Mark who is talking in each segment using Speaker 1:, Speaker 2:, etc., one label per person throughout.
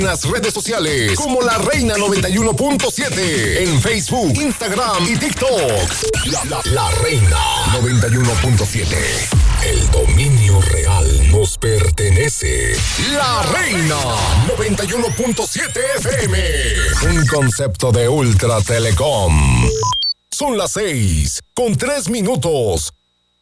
Speaker 1: En las redes sociales como La Reina 91.7 en Facebook, Instagram y TikTok. La Reina 91.7. El dominio real nos pertenece. La Reina 91.7 FM. Un concepto de Ultra Telecom. Son las 6:03.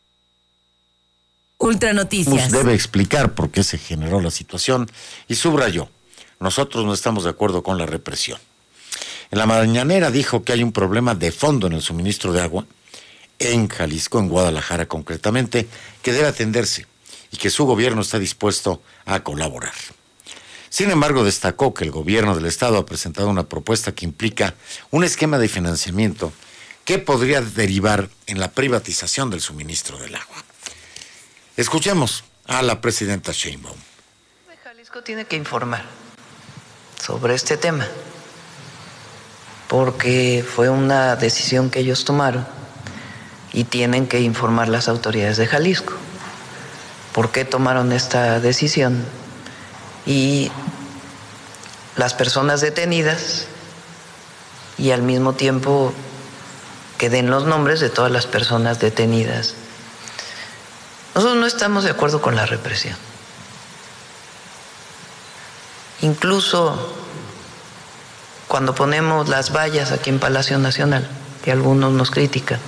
Speaker 2: Ultra Noticias.
Speaker 3: Debe explicar por qué se generó la situación y subrayó: nosotros no estamos de acuerdo con la represión. En la mañanera dijo que hay un problema de fondo en el suministro de agua en Jalisco, en Guadalajara concretamente, que debe atenderse y que su gobierno está dispuesto a colaborar. Sin embargo, destacó que el gobierno del estado ha presentado una propuesta que implica un esquema de financiamiento que podría derivar en la privatización del suministro del agua. Escuchemos a la presidenta Sheinbaum.
Speaker 4: Jalisco tiene que informar sobre este tema, porque fue una decisión que ellos tomaron y tienen que informar las autoridades de Jalisco por qué tomaron esta decisión y las personas detenidas, y al mismo tiempo que den los nombres de todas las personas detenidas. Nosotros no estamos de acuerdo con la represión. Incluso cuando ponemos las vallas aquí en Palacio Nacional, que algunos nos critican,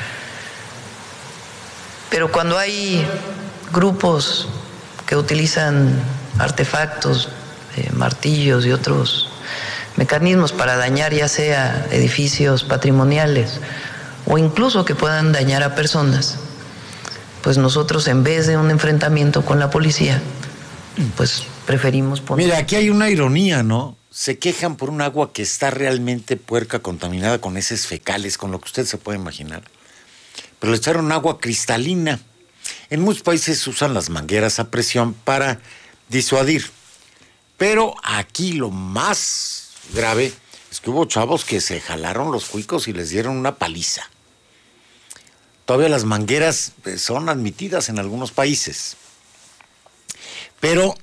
Speaker 4: pero cuando hay grupos que utilizan artefactos, martillos y otros mecanismos para dañar ya sea edificios patrimoniales o incluso que puedan dañar a personas, pues nosotros, en vez de un enfrentamiento con la policía, pues preferimos poner...
Speaker 3: Mira, aquí hay una ironía, ¿no? Se quejan por un agua que está realmente puerca, contaminada con heces fecales, con lo que usted se puede imaginar. Pero le echaron agua cristalina. En muchos países usan las mangueras a presión para disuadir. Pero aquí lo más grave es que hubo chavos que se jalaron los cuicos y les dieron una paliza. Todavía las mangueras son admitidas en algunos países. Pero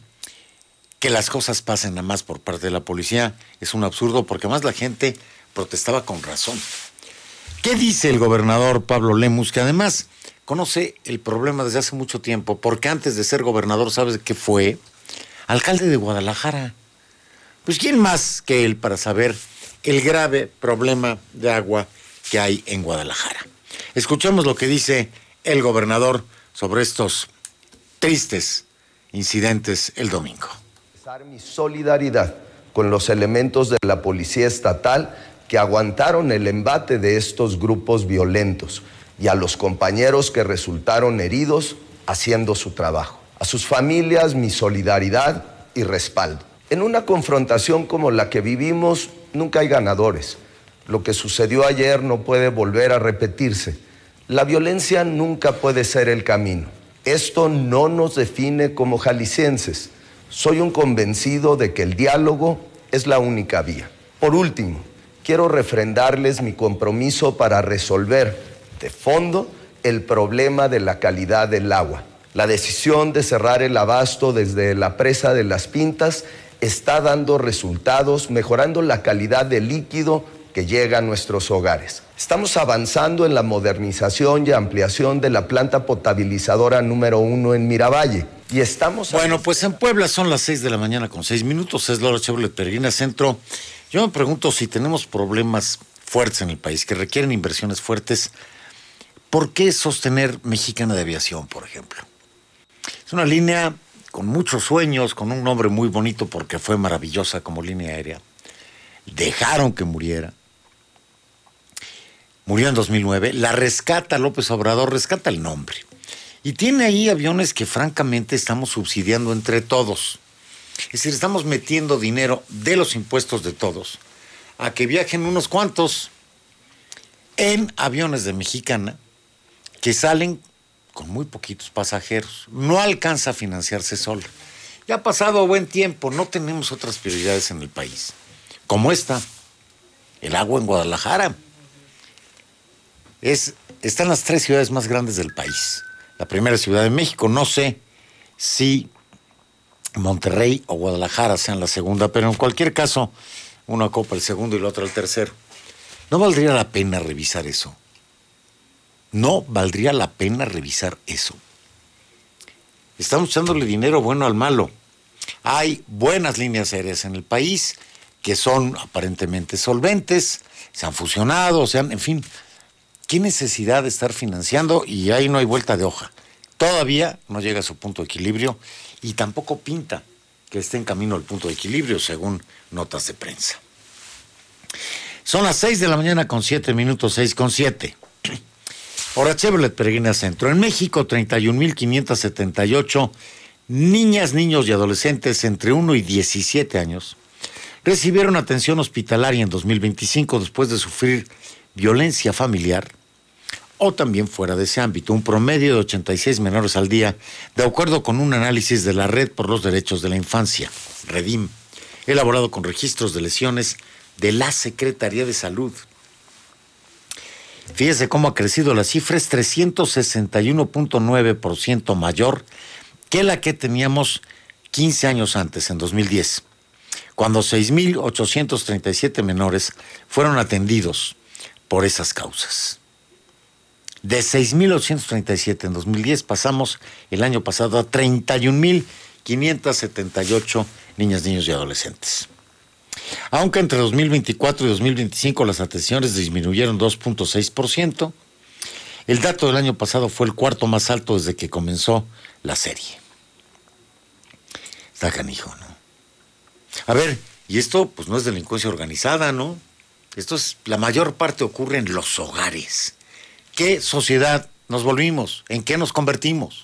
Speaker 3: que las cosas pasen nada más por parte de la policía es un absurdo, porque además la gente protestaba con razón. ¿Qué dice el gobernador Pablo Lemus? Que además conoce el problema desde hace mucho tiempo, porque antes de ser gobernador, ¿sabes qué fue? Alcalde de Guadalajara. Pues ¿quién más que él para saber el grave problema de agua que hay en Guadalajara? Escuchemos lo que dice el gobernador sobre estos tristes incidentes el domingo.
Speaker 5: Mi solidaridad con los elementos de la Policía Estatal que aguantaron el embate de estos grupos violentos y a los compañeros que resultaron heridos haciendo su trabajo. A sus familias, mi solidaridad y respaldo. En una confrontación como la que vivimos, nunca hay ganadores. Lo que sucedió ayer no puede volver a repetirse. La violencia nunca puede ser el camino. Esto no nos define como jaliscienses. Soy un convencido de que el diálogo es la única vía. Por último, quiero refrendarles mi compromiso para resolver de fondo el problema de la calidad del agua. La decisión de cerrar el abasto desde la presa de Las Pintas está dando resultados, mejorando la calidad del líquido que llega a nuestros hogares. Estamos avanzando en la modernización y ampliación de la planta potabilizadora número 1 en Miravalle. Y estamos...
Speaker 3: Bueno, pues en Puebla son las 6:06, es Laura Chevrolet Peregrina Centro. Yo me pregunto si tenemos problemas fuertes en el país, que requieren inversiones fuertes. ¿Por qué sostener Mexicana de Aviación, por ejemplo? Es una línea con muchos sueños, con un nombre muy bonito porque fue maravillosa como línea aérea. Dejaron que muriera. Murió en 2009. La rescata López Obrador, rescata el nombre. Y tiene ahí aviones que francamente estamos subsidiando entre todos. Es decir, estamos metiendo dinero de los impuestos de todos a que viajen unos cuantos en aviones de Mexicana que salen con muy poquitos pasajeros. No alcanza a financiarse sola. Ya ha pasado buen tiempo, no tenemos otras prioridades en el país. Como esta, el agua en Guadalajara. Están las 3 ciudades más grandes del país. La primera es Ciudad de México. No sé si Monterrey o Guadalajara sean la segunda, pero en cualquier caso, una ocupa el segundo y la otra el tercero. ¿No valdría la pena revisar eso? No valdría la pena revisar eso. Estamos echándole dinero bueno al malo. Hay buenas líneas aéreas en el país que son aparentemente solventes, se han fusionado, en fin, ¿qué necesidad de estar financiando? Y ahí no hay vuelta de hoja. Todavía no llega a su punto de equilibrio y tampoco pinta que esté en camino al punto de equilibrio, según notas de prensa. Son las 6:07 a.m, 6:07. Hora Chevrolet Peregrina Centro. En México, 31,578 niñas, niños y adolescentes entre 1 y 17 años recibieron atención hospitalaria en 2025 después de sufrir violencia familiar o también fuera de ese ámbito, un promedio de 86 menores al día, de acuerdo con un análisis de la Red por los Derechos de la Infancia, REDIM, elaborado con registros de lesiones de la Secretaría de Salud. Fíjese cómo ha crecido la cifra, es 361.9% mayor que la que teníamos 15 años antes, en 2010, cuando 6,837 menores fueron atendidos por esas causas. De 6,837 en 2010 pasamos el año pasado a 31,578 niñas, niños y adolescentes. Aunque entre 2024 y 2025 las atenciones disminuyeron 2.6%, el dato del año pasado fue el cuarto más alto desde que comenzó la serie. Está canijo, ¿no? A ver, y esto pues no es delincuencia organizada, ¿no? Esto es, la mayor parte ocurre en los hogares. ¿Qué sociedad nos volvimos? ¿En qué nos convertimos?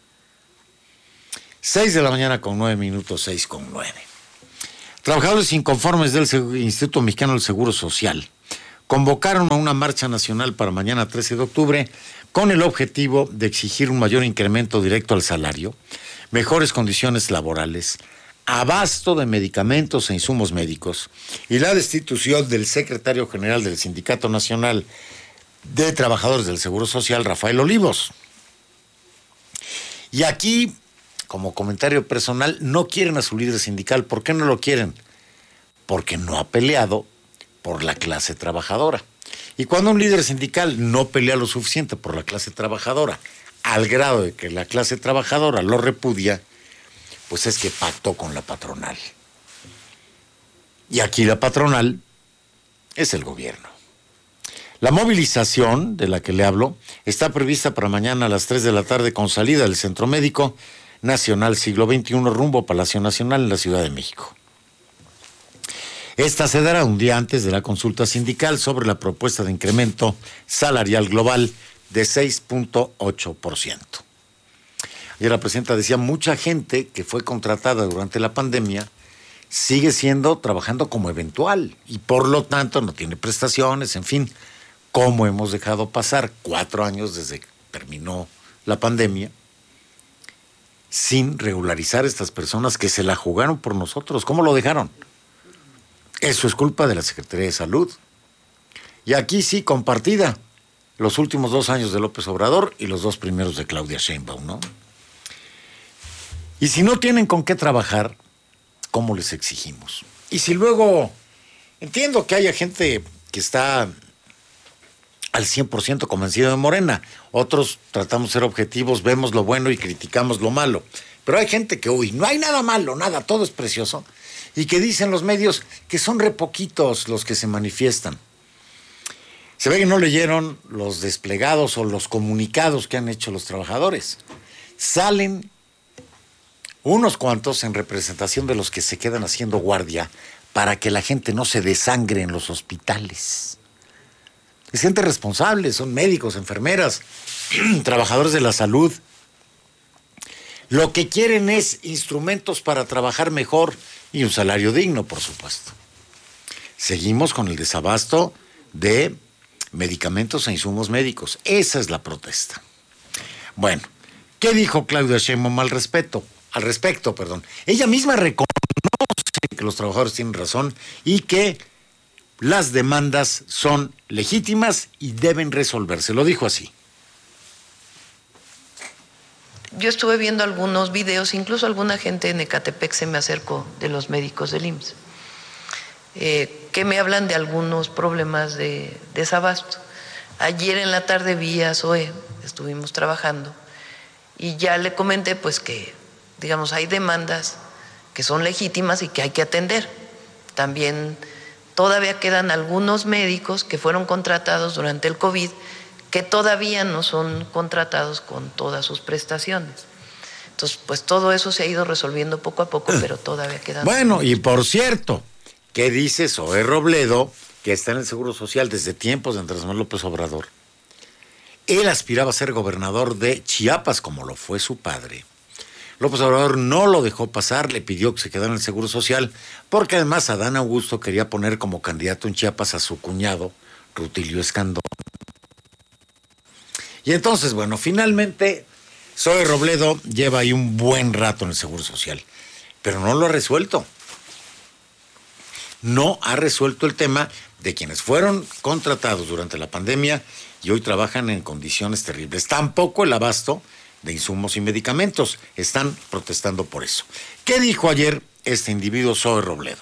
Speaker 3: 6:09 a.m, 6:09. Trabajadores inconformes del Instituto Mexicano del Seguro Social convocaron a una marcha nacional para mañana 13 de octubre con el objetivo de exigir un mayor incremento directo al salario, mejores condiciones laborales, abasto de medicamentos e insumos médicos y la destitución del secretario general del Sindicato Nacional de Trabajadores del Seguro Social, Rafael Olivos. Y aquí, como comentario personal, no quieren a su líder sindical. ¿Por qué no lo quieren? Porque no ha peleado por la clase trabajadora. Y cuando un líder sindical no pelea lo suficiente por la clase trabajadora, al grado de que la clase trabajadora lo repudia, pues es que pactó con la patronal. Y aquí la patronal es el gobierno. La movilización de la que le hablo está prevista para mañana a las 3 de la tarde con salida del Centro Médico Nacional Siglo XXI rumbo a Palacio Nacional en la Ciudad de México. Esta se dará un día antes de la consulta sindical sobre la propuesta de incremento salarial global de 6.8%. Ayer la presidenta decía, mucha gente que fue contratada durante la pandemia sigue trabajando como eventual y por lo tanto no tiene prestaciones, en fin, ¿cómo hemos dejado pasar 4 años desde que terminó la pandemia sin regularizar a estas personas que se la jugaron por nosotros? ¿Cómo lo dejaron? Eso es culpa de la Secretaría de Salud. Y aquí sí, compartida, los últimos 2 años de López Obrador y los 2 primeros de Claudia Sheinbaum, ¿no? Y si no tienen con qué trabajar, ¿cómo les exigimos? Y si luego, entiendo que haya gente que está al 100% convencido de Morena, otros tratamos de ser objetivos, vemos lo bueno y criticamos lo malo, pero hay gente que, no hay nada malo, nada, todo es precioso, y que dicen los medios que son re poquitos los que se manifiestan. Se ve que no leyeron los desplegados o los comunicados que han hecho los trabajadores. Salen unos cuantos en representación de los que se quedan haciendo guardia para que la gente no se desangre en los hospitales. Es gente responsable, son médicos, enfermeras, trabajadores de la salud. Lo que quieren es instrumentos para trabajar mejor y un salario digno, por supuesto. Seguimos con el desabasto de medicamentos e insumos médicos. Esa es la protesta. Bueno, ¿qué dijo Claudia Sheinbaum al respecto? Ella misma reconoce que los trabajadores tienen razón y que las demandas son legítimas y deben resolverse. Lo dijo así.
Speaker 4: yo estuve viendo algunos videos, incluso alguna gente en Ecatepec se me acercó de los médicos del IMSS, que me hablan de algunos problemas de desabasto. Ayer en la tarde vi a Zoe, estuvimos trabajando, y ya le comenté pues que, digamos, hay demandas que son legítimas y que hay que atender. También todavía quedan algunos médicos que fueron contratados durante el COVID que todavía no son contratados con todas sus prestaciones. Entonces, pues todo eso se ha ido resolviendo poco a poco, pero todavía quedan.
Speaker 3: Bueno, y por cierto, ¿qué dice Zoe Robledo, que está en el Seguro Social desde tiempos de Andrés Manuel López Obrador? Él aspiraba a ser gobernador de Chiapas, como lo fue su padre. López Obrador no lo dejó pasar, le pidió que se quedara en el Seguro Social, porque además Adán Augusto quería poner como candidato en Chiapas a su cuñado, Rutilio Escandón. Y entonces, bueno, finalmente Zoe Robledo lleva ahí un buen rato en el Seguro Social, pero no lo ha resuelto. No ha resuelto el tema de quienes fueron contratados durante la pandemia y hoy trabajan en condiciones terribles. Tampoco el abasto de insumos y medicamentos. Están protestando por eso. ¿Qué dijo ayer este individuo, Zoe Robledo?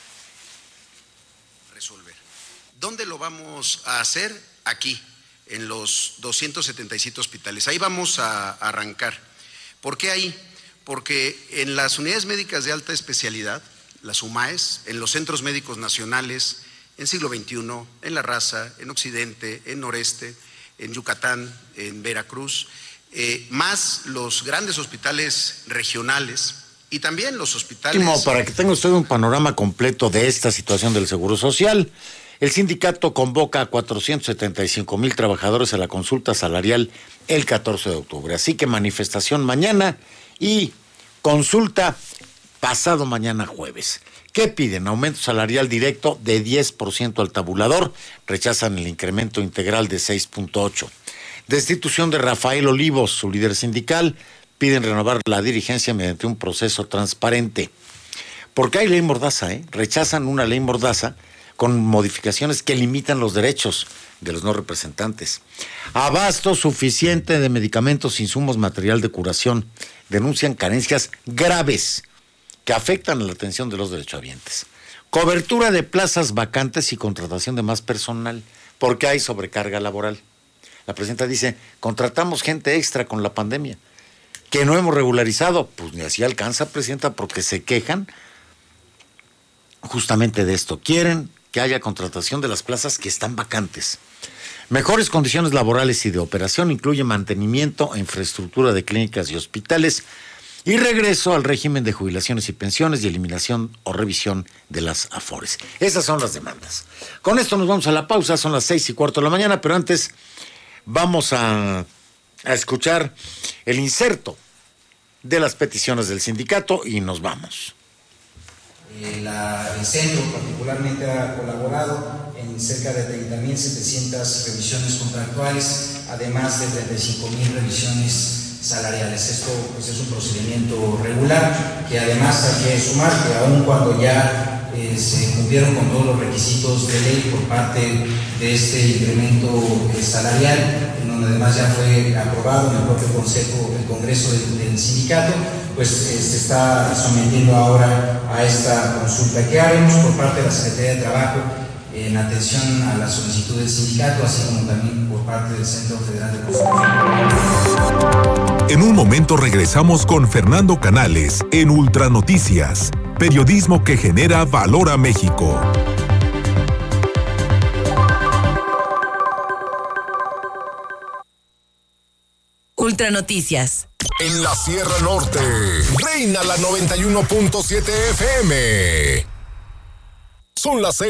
Speaker 2: Resolver. ¿Dónde lo vamos a hacer? Aquí, en los 277 hospitales. Ahí vamos a arrancar. ¿Por qué ahí? Porque en las unidades médicas de alta especialidad, las UMAES, en los centros médicos nacionales, en Siglo XXI, en La Raza, en Occidente, en Noreste, en Yucatán, en Veracruz, más los grandes hospitales regionales y también los hospitales...
Speaker 3: Para que tenga usted un panorama completo de esta situación del Seguro Social, el sindicato convoca a 475,000 trabajadores a la consulta salarial el 14 de octubre. Así que manifestación mañana y consulta pasado mañana jueves. ¿Qué piden? Aumento salarial directo de 10% al tabulador. Rechazan el incremento integral de 6.8%. Destitución de Rafael Olivos, su líder sindical. Piden renovar la dirigencia mediante un proceso transparente. Porque hay ley mordaza, Rechazan una ley mordaza con modificaciones que limitan los derechos de los no representantes. Abasto suficiente de medicamentos, insumos, material de curación. Denuncian carencias graves que afectan a la atención de los derechohabientes. Cobertura de plazas vacantes y contratación de más personal, porque hay sobrecarga laboral. La presidenta dice, contratamos gente extra con la pandemia, que no hemos regularizado. Pues ni así alcanza, presidenta, porque se quejan justamente de esto. Quieren que haya contratación de las plazas que están vacantes. Mejores condiciones laborales y de operación incluye mantenimiento e infraestructura de clínicas y hospitales, y regreso al régimen de jubilaciones y pensiones y eliminación o revisión de las AFORES. Esas son las demandas. Con esto nos vamos a la pausa, son las 6:15 de la mañana, pero antes vamos a escuchar el inserto de las peticiones del sindicato y nos vamos.
Speaker 6: El centro particularmente ha colaborado en cerca de 30.700 revisiones contractuales, además de 35.000 revisiones salariales. Esto pues, es un procedimiento regular, que además hay que sumar que aun cuando ya se cumplieron con todos los requisitos de ley por parte de este incremento salarial, en donde además ya fue aprobado en el propio Congreso del sindicato, pues se está sometiendo ahora a esta consulta. ¿Qué haremos por parte de la Secretaría de Trabajo en atención a la solicitud del sindicato, así como también por parte del Centro Federal de Consulta?
Speaker 1: En un momento regresamos con Fernando Canales en Ultranoticias, periodismo que genera valor a México.
Speaker 7: Ultranoticias.
Speaker 1: En la Sierra Norte, reina la 91.7 FM. Son las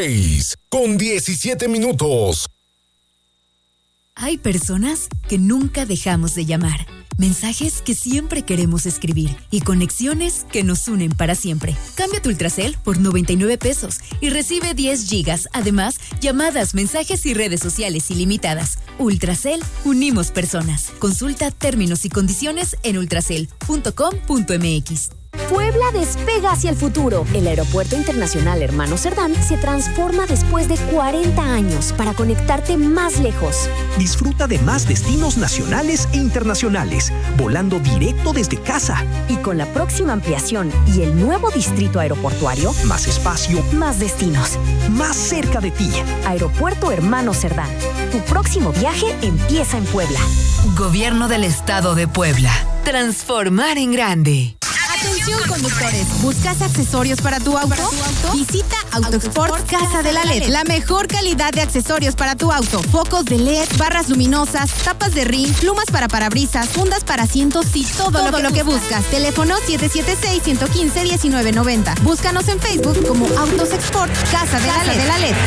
Speaker 1: 6:17.
Speaker 7: Hay personas que nunca dejamos de llamar. Mensajes que siempre queremos escribir y conexiones que nos unen para siempre. Cambia tu Ultracel por 99 pesos y recibe 10 gigas. Además, llamadas, mensajes y redes sociales ilimitadas. Ultracel, unimos personas. Consulta términos y condiciones en ultracel.com.mx.
Speaker 8: Puebla despega hacia el futuro. El Aeropuerto Internacional Hermano Cerdán se transforma después de 40 años para conectarte más lejos.
Speaker 9: Disfruta de más destinos nacionales e internacionales, volando directo desde casa.
Speaker 8: Y con la próxima ampliación y el nuevo distrito aeroportuario,
Speaker 9: más espacio,
Speaker 8: más destinos,
Speaker 9: más cerca de ti.
Speaker 8: Aeropuerto Hermano Cerdán. Tu próximo viaje empieza en Puebla.
Speaker 10: Gobierno del Estado de Puebla. Transformar en grande.
Speaker 11: Atención conductores, ¿buscas accesorios para tu auto? Visita Autoexport Casa de la LED. La mejor calidad de accesorios para tu auto. Focos de LED, barras luminosas, tapas de ring, plumas para parabrisas, fundas para asientos y todo lo que buscas. Teléfono 776-115-1990. Búscanos en Facebook como Autoexport Casa de la LED.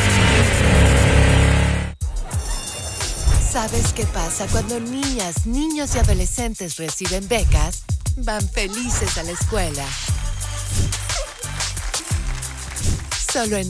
Speaker 12: ¿Sabes qué pasa cuando niñas, niños y adolescentes reciben becas? Van felices a la escuela. Solo en